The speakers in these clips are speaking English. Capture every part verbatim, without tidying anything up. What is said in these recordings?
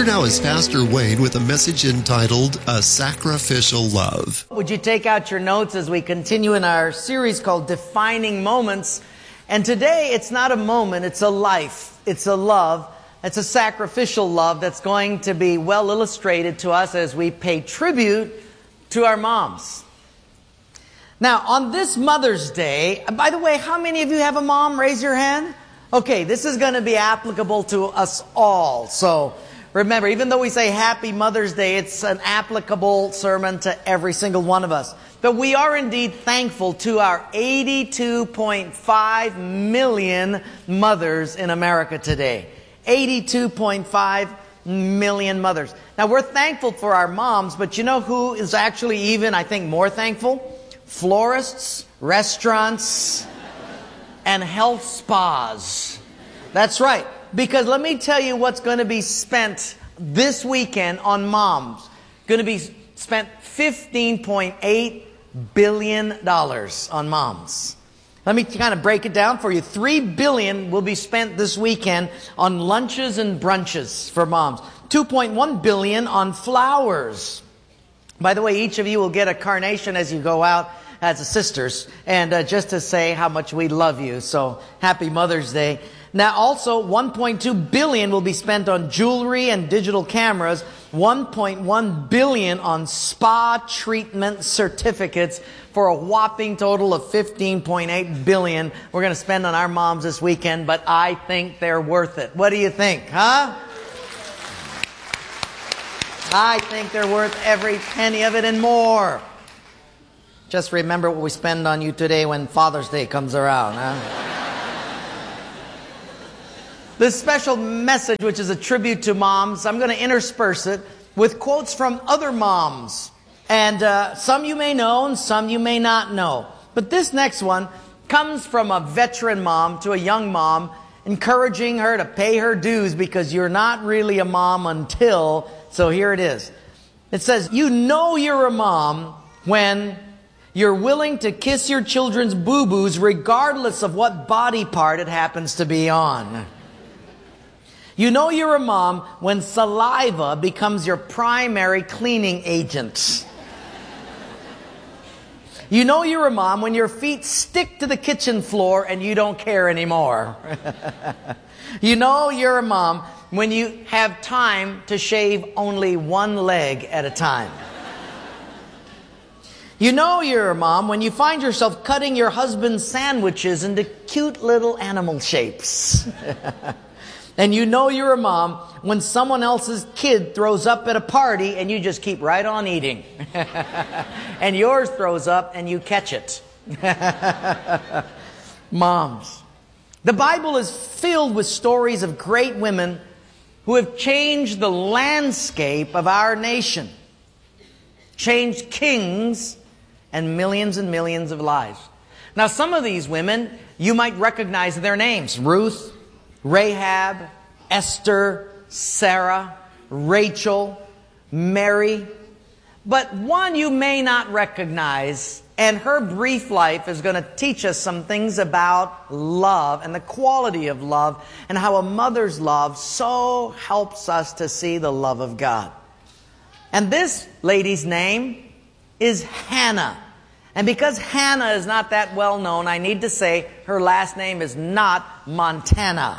Here now is Pastor Wayne with a message entitled, A Sacrificial Love. Would you take out your notes as we continue in our series called Defining Moments? And today, it's not a moment, it's a life. It's a love. It's a sacrificial love that's going to be well illustrated to us as we pay tribute to our moms. Now, on this Mother's Day, by the way, how many of you have a mom? Raise your hand. Okay, this is going to be applicable to us all. So remember, even though we say Happy Mother's Day, it's an applicable sermon to every single one of us. But we are indeed thankful to our eighty-two point five million mothers in America today. eighty-two point five million mothers. Now, we're thankful for our moms, but you know who is actually even, I think, more thankful? Florists, restaurants, and health spas. That's right. Because let me tell you what's going to be spent this weekend on moms. Going to be spent fifteen point eight billion dollars on moms. Let me kind of break it down for you. three billion dollars will be spent this weekend on lunches and brunches for moms. two point one billion dollars on flowers. By the way, each of you will get a carnation as you go out as a sisters, and uh, just to say how much we love you. So, happy Mother's Day. Now, also, one point two billion dollars will be spent on jewelry and digital cameras. one point one billion dollars on spa treatment certificates, for a whopping total of fifteen point eight billion dollars we're going to spend on our moms this weekend, but I think they're worth it. What do you think, huh? I think they're worth every penny of it and more. Just remember what we spend on you today when Father's Day comes around, huh? This special message, which is a tribute to moms, I'm going to intersperse it with quotes from other moms. And uh, some you may know and some you may not know. But this next one comes from a veteran mom to a young mom, encouraging her to pay her dues because you're not really a mom until... So here it is. It says, you know you're a mom when you're willing to kiss your children's boo-boos regardless of what body part it happens to be on. You know you're a mom when saliva becomes your primary cleaning agent. You know you're a mom when your feet stick to the kitchen floor and you don't care anymore. You know you're a mom when you have time to shave only one leg at a time. You know you're a mom when you find yourself cutting your husband's sandwiches into cute little animal shapes. And you know you're a mom when someone else's kid throws up at a party and you just keep right on eating. And yours throws up and you catch it. Moms. The Bible is filled with stories of great women who have changed the landscape of our nation. Changed kings and millions and millions of lives. Now, some of these women, you might recognize their names. Ruth, Rahab, Esther, Sarah, Rachel, Mary. But one you may not recognize, and her brief life is going to teach us some things about love and the quality of love and how a mother's love so helps us to see the love of God. And this lady's name is Hannah. And because Hannah is not that well known, I need to say her last name is not Montana.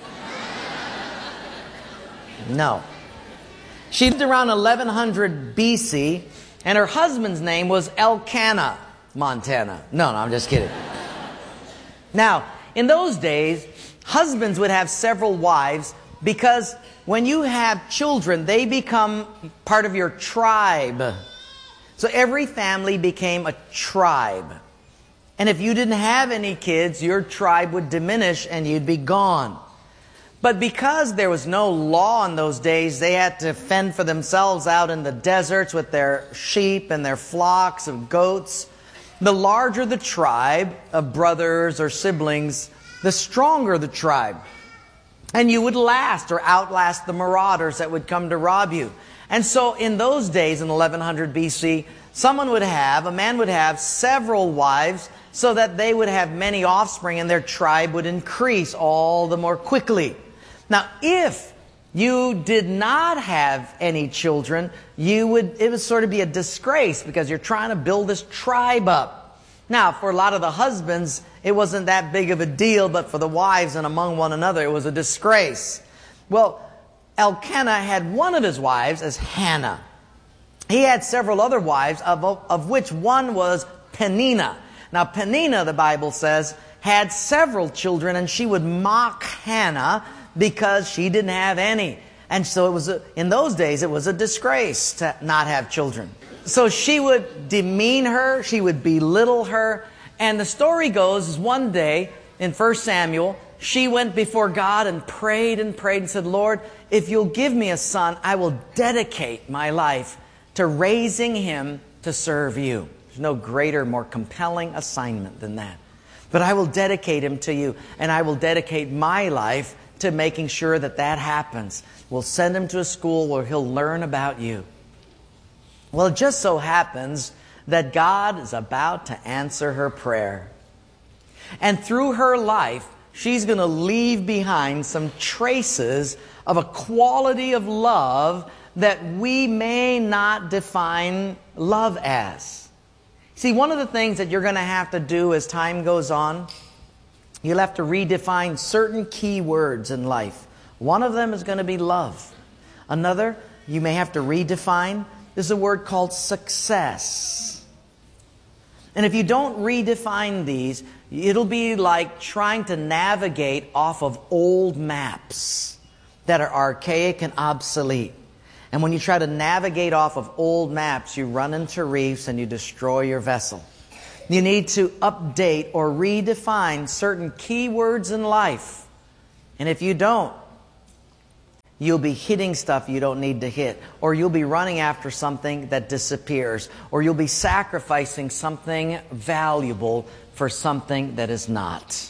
No. She lived around eleven hundred B C, and her husband's name was Elkanah, Montana. No, no, I'm just kidding. Now, in those days, husbands would have several wives because when you have children, they become part of your tribe. So every family became a tribe. And if you didn't have any kids, your tribe would diminish and you'd be gone. But because there was no law in those days, they had to fend for themselves out in the deserts with their sheep and their flocks of goats. The larger the tribe of brothers or siblings, the stronger the tribe. And you would last or outlast the marauders that would come to rob you. And so in those days, in eleven hundred B C, someone would have, a man would have several wives so that they would have many offspring and their tribe would increase all the more quickly. Now, if you did not have any children, you would, it would sort of be a disgrace because you're trying to build this tribe up. Now, for a lot of the husbands, it wasn't that big of a deal, but for the wives and among one another, it was a disgrace. Well, Elkanah had one of his wives as Hannah. He had several other wives, of, of which one was Peninnah. Now, Peninnah, the Bible says, had several children, and she would mock Hannah because she didn't have any. And so it was a, in those days, it was a disgrace to not have children. So she would demean her, she would belittle her. And the story goes, is one day in First Samuel, she went before God and prayed and prayed and said, Lord, if you'll give me a son, I will dedicate my life to raising him to serve you. There's no greater, more compelling assignment than that. But I will dedicate him to you, and I will dedicate my life to making sure that that happens. We'll send him to a school where he'll learn about you. Well, it just so happens that God is about to answer her prayer. And through her life, she's going to leave behind some traces of a quality of love that we may not define love as. See, one of the things that you're going to have to do as time goes on, you'll have to redefine certain key words in life. One of them is going to be love. Another, you may have to redefine, is a word called success. And if you don't redefine these, it'll be like trying to navigate off of old maps that are archaic and obsolete. And when you try to navigate off of old maps, you run into reefs and you destroy your vessel. You need to update or redefine certain key words in life. And if you don't, you'll be hitting stuff you don't need to hit. Or you'll be running after something that disappears. Or you'll be sacrificing something valuable for something that is not.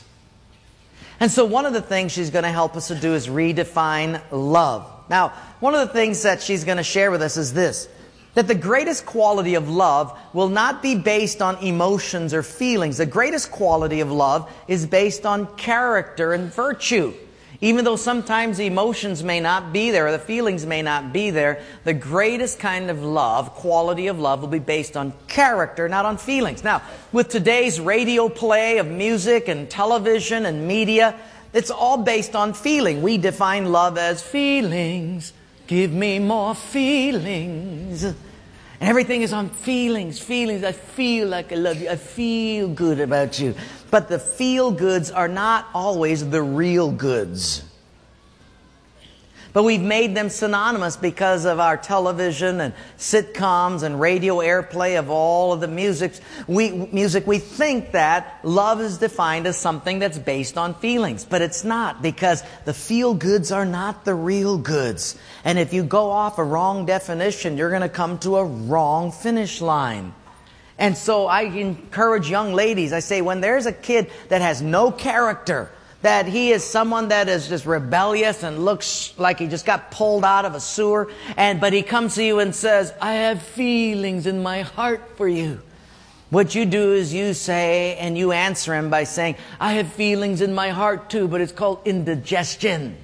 And so one of the things she's going to help us to do is redefine love. Now, one of the things that she's going to share with us is this, that the greatest quality of love will not be based on emotions or feelings. The greatest quality of love is based on character and virtue. Even though sometimes the emotions may not be there or the feelings may not be there, the greatest kind of love, quality of love, will be based on character, not on feelings. Now, with today's radio play of music and television and media, it's all based on feeling. We define love as feelings. Give me more feelings. And everything is on feelings, feelings. I feel like I love you. I feel good about you. But the feel goods are not always the real goods. But we've made them synonymous because of our television and sitcoms and radio airplay of all of the music. We, music, we think that love is defined as something that's based on feelings. But it's not, because the feel goods are not the real goods. And if you go off a wrong definition, you're going to come to a wrong finish line. And so I encourage young ladies, I say, when there's a kid that has no character, that he is someone that is just rebellious and looks like he just got pulled out of a sewer, and but he comes to you and says, I have feelings in my heart for you. What you do is you say, and you answer him by saying, I have feelings in my heart too, but it's called indigestion.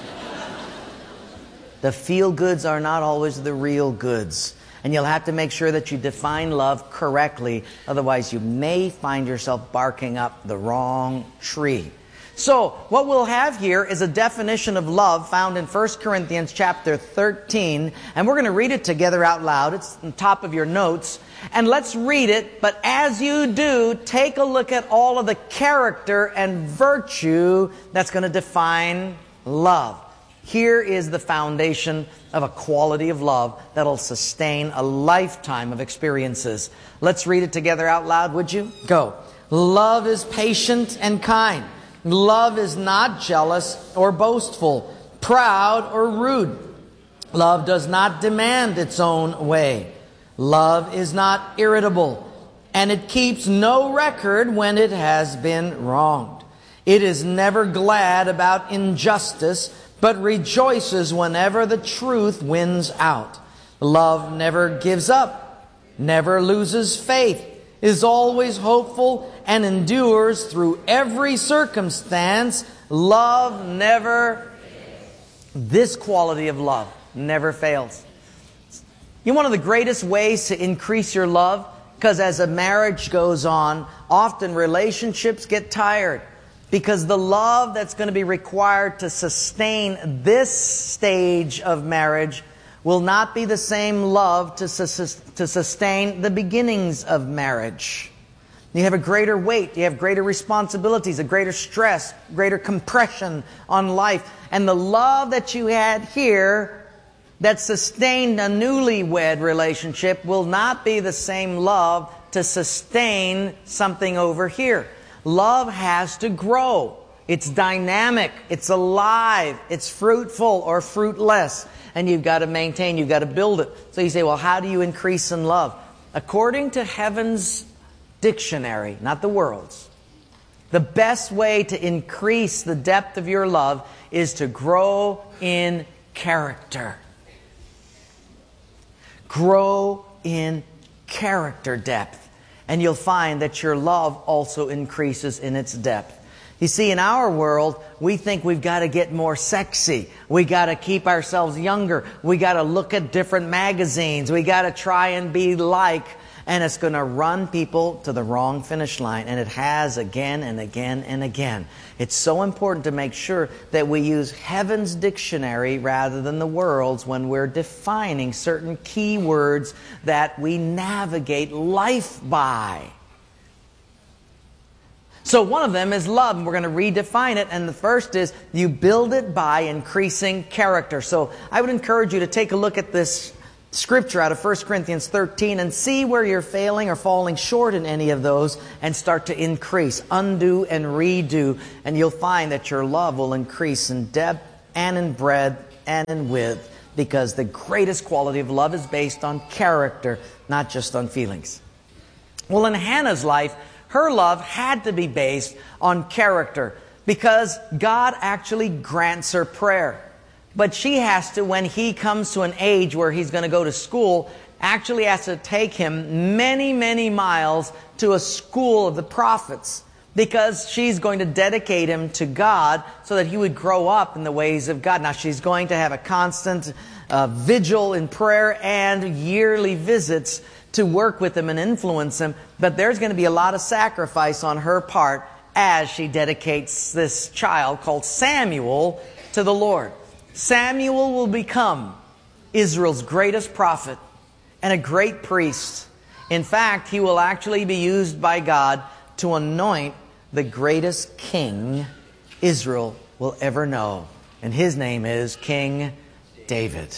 The feel goods are not always the real goods. And you'll have to make sure that you define love correctly. Otherwise, you may find yourself barking up the wrong tree. So, what we'll have here is a definition of love found in First Corinthians chapter thirteen. And we're going to read it together out loud. It's on top of your notes. And let's read it. But as you do, take a look at all of the character and virtue that's going to define love. Here is the foundation of a quality of love that'll sustain a lifetime of experiences. Let's read it together out loud, would you? Go. Love is patient and kind. Love is not jealous or boastful, proud or rude. Love does not demand its own way. Love is not irritable, and it keeps no record when it has been wronged. It is never glad about injustice, but rejoices whenever the truth wins out. Love never gives up, never loses faith, is always hopeful, and endures through every circumstance. Love never... This quality of love never fails. You know, one of the greatest ways to increase your love, because as a marriage goes on, often relationships get tired. Because the love that's going to be required to sustain this stage of marriage will not be the same love to, sus- to sustain the beginnings of marriage. You have a greater weight, you have greater responsibilities, a greater stress, greater compression on life. And the love that you had here that sustained a newlywed relationship will not be the same love to sustain something over here. Love has to grow. It's dynamic, it's alive, it's fruitful or fruitless. And you've got to maintain, you've got to build it. So you say, well, how do you increase in love? According to heaven's dictionary, not the world's, the best way to increase the depth of your love is to grow in character. Grow in character depth. And you'll find that your love also increases in its depth. You see, in our world, we think we've got to get more sexy. We got to keep ourselves younger. We got to look at different magazines. We got to try and be like. And it's going to run people to the wrong finish line. And it has again and again and again. It's so important to make sure that we use heaven's dictionary rather than the world's when we're defining certain key words that we navigate life by. So one of them is love, and we're going to redefine it. And the first is you build it by increasing character. So I would encourage you to take a look at this scripture out of First Corinthians thirteen and see where you're failing or falling short in any of those and start to increase, undo and redo, and you'll find that your love will increase in depth and in breadth and in width, because the greatest quality of love is based on character, not just on feelings. Well, in Hannah's life, her love had to be based on character because God actually grants her prayer. But she has to, when he comes to an age where he's going to go to school, actually has to take him many, many miles to a school of the prophets, because she's going to dedicate him to God so that he would grow up in the ways of God. Now, she's going to have a constant uh, vigil in prayer and yearly visits to work with him and influence him, but there's going to be a lot of sacrifice on her part as she dedicates this child called Samuel to the Lord. Samuel will become Israel's greatest prophet and a great priest. In fact, he will actually be used by God to anoint the greatest king Israel will ever know. And his name is King David.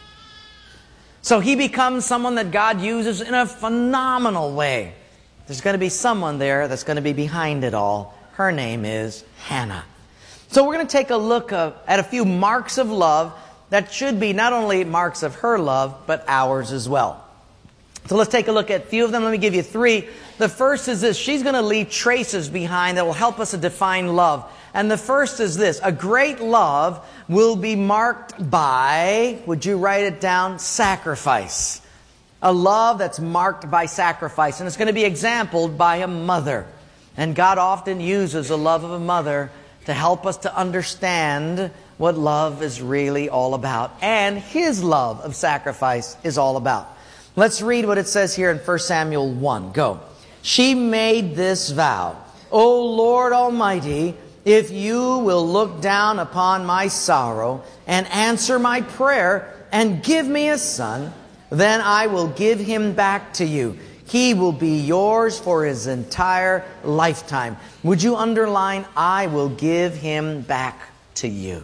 So he becomes someone that God uses in a phenomenal way. There's going to be someone there that's going to be behind it all. Her name is Hannah. So we're going to take a look uh, at a few marks of love that should be not only marks of her love, but ours as well. So let's take a look at a few of them. Let me give you three. The first is this. She's going to leave traces behind that will help us to define love. And the first is this. A great love will be marked by, would you write it down, sacrifice. A love that's marked by sacrifice. And it's going to be exampled by a mother. And God often uses the love of a mother to help us to understand what love is really all about. And His love of sacrifice is all about. Let's read what it says here in First Samuel one. Go. She made this vow. O Lord Almighty, if you will look down upon my sorrow and answer my prayer and give me a son, then I will give him back to you. He will be yours for his entire lifetime. Would you underline, I will give him back to you.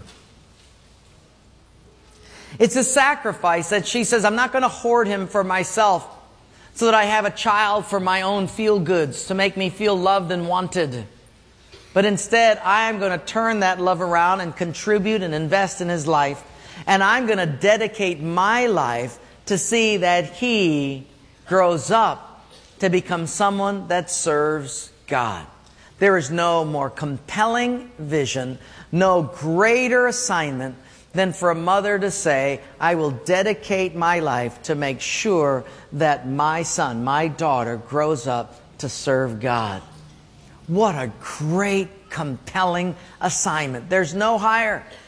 It's a sacrifice that she says, I'm not going to hoard him for myself so that I have a child for my own feel-goods, to make me feel loved and wanted. But instead, I am going to turn that love around and contribute and invest in his life. And I'm going to dedicate my life to see that he grows up to become someone that serves God. There is no more compelling vision, no greater assignment than for a mother to say, I will dedicate my life to make sure that my son, my daughter, grows up to serve God. What a great, compelling assignment. There's no higher.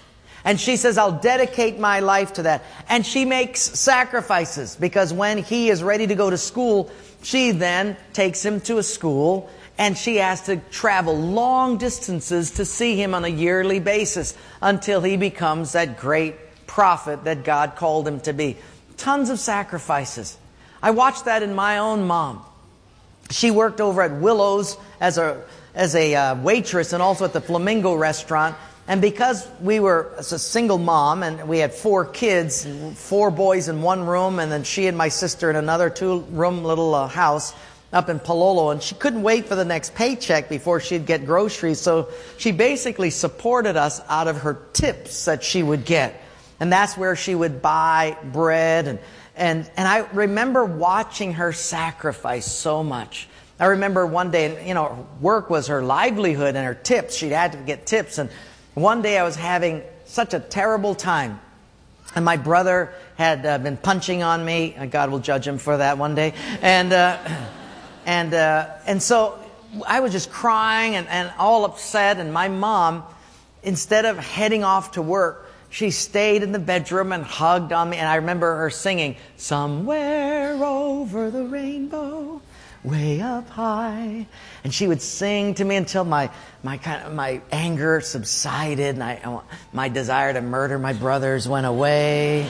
And she says, I'll dedicate my life to that. And she makes sacrifices because when he is ready to go to school, she then takes him to a school and she has to travel long distances to see him on a yearly basis until he becomes that great prophet that God called him to be. Tons of sacrifices. I watched that in my own mom. She worked over at Willow's as a as a uh, waitress and also at the Flamingo restaurant. And because we were as a single mom and we had four kids, four boys in one room, and then she and my sister in another two-room little uh, house up in Palolo, and she couldn't wait for the next paycheck before she'd get groceries. So she basically supported us out of her tips that she would get. And that's where she would buy bread. And, and, and I remember watching her sacrifice so much. I remember one day, you know, work was her livelihood and her tips. She'd had to get tips. And one day I was having such a terrible time. And my brother had uh, been punching on me. God will judge him for that one day. And uh, and uh, and so I was just crying and, and all upset. And my mom, instead of heading off to work, she stayed in the bedroom and hugged on me. And I remember her singing, "Somewhere over the rainbow, way up high." And she would sing to me until my my kind of my anger subsided and I, my desire to murder my brothers went away.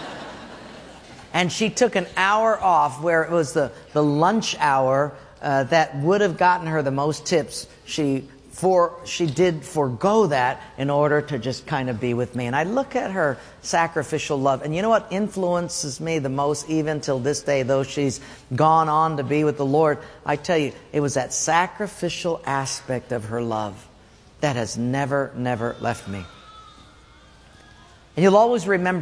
And she took an hour off where it was the, the lunch hour uh, that would have gotten her the most tips. She for she did forego that in order to just kind of be with me. And I look at her sacrificial love. And you know what influences me the most even till this day, though she's gone on to be with the Lord? I tell you, it was that sacrificial aspect of her love that has never, never left me. And you'll always remember